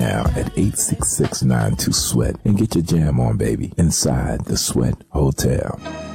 now at 866-92-SWEAT and get your jam on, baby, inside the Sweat Hotel.